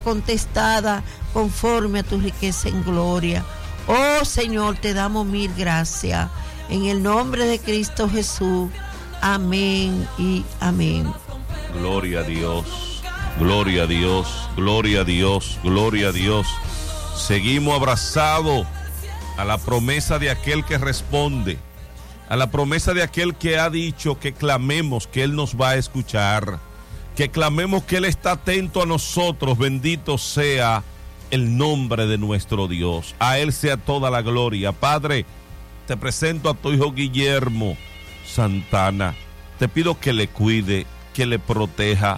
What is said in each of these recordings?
contestada conforme a tu riqueza en gloria. Oh Señor, te damos mil gracias. En el nombre de Cristo Jesús. Amén y amén. Gloria a Dios, gloria a Dios, gloria a Dios, gloria a Dios. Seguimos abrazados a la promesa de aquel que responde, a la promesa de aquel que ha dicho que clamemos, que Él nos va a escuchar, que clamemos que Él está atento a nosotros. Bendito sea el nombre de nuestro Dios. A Él sea toda la gloria. Padre, te presento a tu hijo Guillermo Santana. Te pido que le cuide, que le proteja.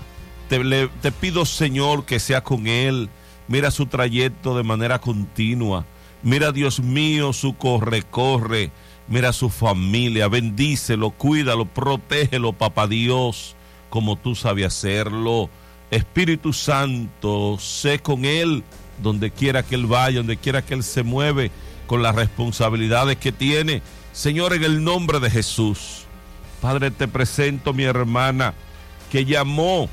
Te pido, Señor, que sea con él. Mira su trayecto de manera continua. Mira, Dios mío, su corre. Mira su familia. Bendícelo, cuídalo, protégelo, papá Dios, como tú sabes hacerlo. Espíritu Santo, sé con él donde quiera que él vaya, donde quiera que él se mueve, con las responsabilidades que tiene. Señor, en el nombre de Jesús, Padre, te presento a mi hermana que llamó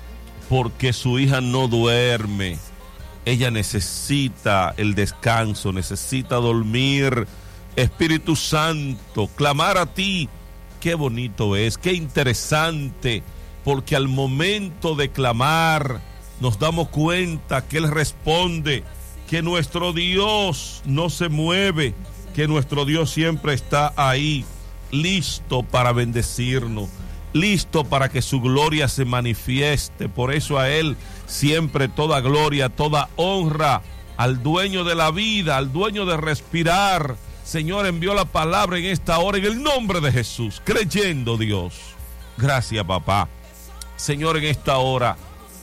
porque su hija no duerme. Ella necesita el descanso, necesita dormir. Espíritu Santo, clamar a ti, qué bonito es, qué interesante, porque al momento de clamar nos damos cuenta que Él responde, que nuestro Dios no se mueve, que nuestro Dios siempre está ahí, listo para bendecirnos, listo para que su gloria se manifieste. Por eso a Él siempre toda gloria, toda honra, al dueño de la vida, al dueño de respirar. Señor, envió la palabra en esta hora en el nombre de Jesús, creyendo, Dios. Gracias, papá. Señor, en esta hora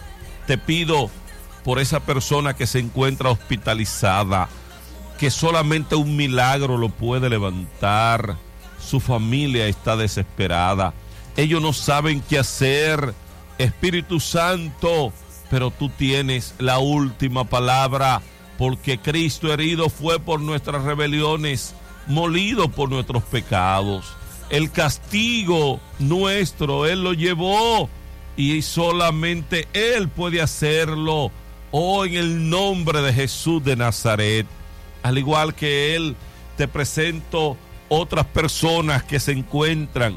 te pido por esa persona que se encuentra hospitalizada, que solamente un milagro lo puede levantar. Su familia está desesperada. Ellos no saben qué hacer. Espíritu Santo, pero tú tienes la última palabra, porque Cristo herido fue por nuestras rebeliones, molido por nuestros pecados. El castigo nuestro Él lo llevó y solamente Él puede hacerlo. Oh, en el nombre de Jesús de Nazaret, al igual que Él, te presento otras personas que se encuentran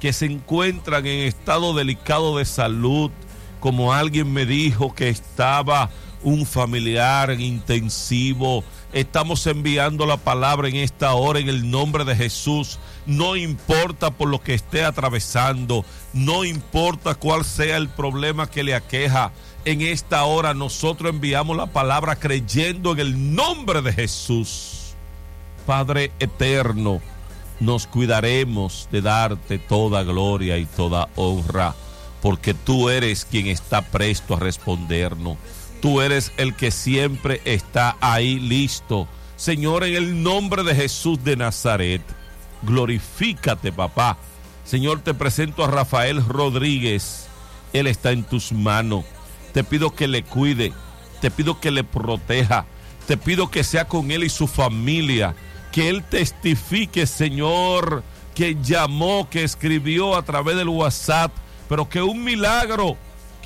en estado delicado de salud, como alguien me dijo que estaba un familiar en intensivo. Estamos enviando la palabra en esta hora en el nombre de Jesús. No importa por lo que esté atravesando, no importa cuál sea el problema que le aqueja, en esta hora nosotros enviamos la palabra creyendo en el nombre de Jesús. Padre eterno, nos cuidaremos de darte toda gloria y toda honra, porque tú eres quien está presto a respondernos. Tú eres el que siempre está ahí listo. Señor, en el nombre de Jesús de Nazaret, glorifícate, papá. Señor, te presento a Rafael Rodríguez. Él está en tus manos. Te pido que le cuide, te pido que le proteja, te pido que sea con él y su familia, que él testifique, Señor, que llamó, que escribió a través del WhatsApp, pero que un milagro,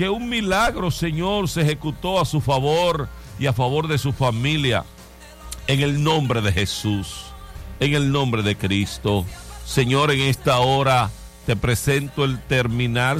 Señor, se ejecutó a su favor y a favor de su familia. En el nombre de Jesús, en el nombre de Cristo. Señor, en esta hora te presento el terminal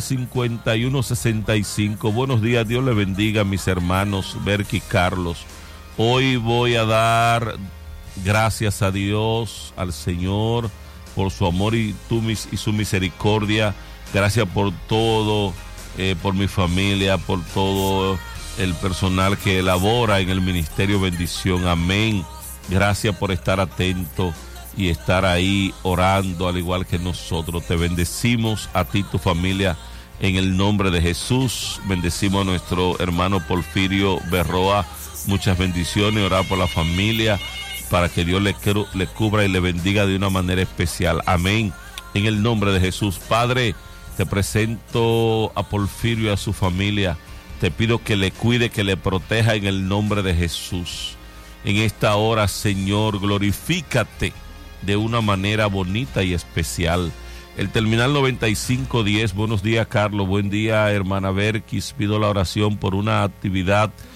5165. Buenos días, Dios le bendiga a mis hermanos Berky y Carlos. Hoy voy a dar gracias a Dios, al Señor, por su amor y su misericordia. Gracias por todo, por mi familia, por todo el personal que elabora en el Ministerio Bendición. Amén. Gracias por estar atento y estar ahí orando al igual que nosotros. Te bendecimos a ti y tu familia en el nombre de Jesús. Bendecimos a nuestro hermano Porfirio Berroa. Muchas bendiciones. Orar por la familia para que Dios le cubra y le bendiga de una manera especial. Amén. En el nombre de Jesús. Padre, te presento a Porfirio y a su familia. Te pido que le cuide, que le proteja en el nombre de Jesús. En esta hora, Señor, glorifícate de una manera bonita y especial. El terminal 9510, buenos días, Carlos, buen día, hermana Berkis. Pido la oración por una actividad